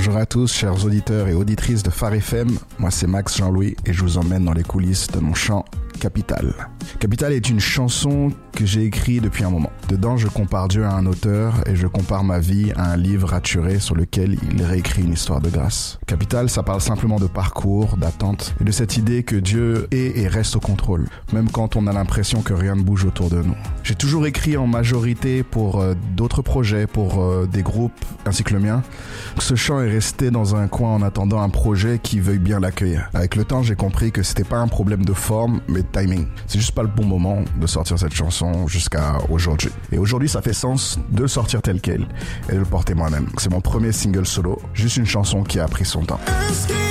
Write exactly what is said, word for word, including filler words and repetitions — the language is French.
Bonjour à tous, chers auditeurs et auditrices de Phare F M. Moi, c'est Max Jean-Louis et je vous emmène dans les coulisses de mon chant Capital. Capital est une chanson que j'ai écrite depuis un moment. Dedans, je compare Dieu à un auteur et je compare ma vie à un livre raturé sur lequel il réécrit une histoire de grâce. Capital, ça parle simplement de parcours, d'attente et de cette idée que Dieu est et reste au contrôle, même quand on a l'impression que rien ne bouge autour de nous. J'ai toujours écrit en majorité pour euh, d'autres projets, pour euh, des groupes ainsi que le mien. Ce chant est resté dans un coin en attendant un projet qui veuille bien l'accueillir. Avec le temps, j'ai compris que c'était pas un problème de forme, mais de timing. C'est juste pas le bon moment de sortir cette chanson jusqu'à aujourd'hui. Et aujourd'hui, ça fait sens de le sortir tel quel et de le porter moi-même. C'est mon premier single solo, juste une chanson qui a pris son temps. Est-ce qu'il